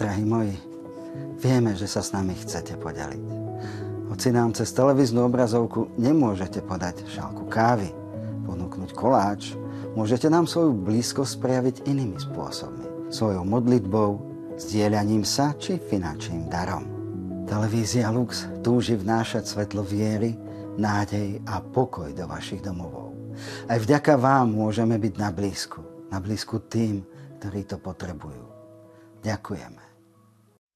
Drahí moji, vieme, že sa s nami chcete podeliť. Hoci nám cez televíznu obrazovku nemôžete podať šálku kávy, ponúknuť koláč, môžete nám svoju blízkosť prejaviť inými spôsobmi. Svojou modlitbou, zdieľaním sa či finančným darom. Televízia Lux túži vnášať svetlo viery, nádej a pokoj do vašich domovov. Aj vďaka vám môžeme byť na blízku tým, ktorí to potrebujú. Ďakujeme.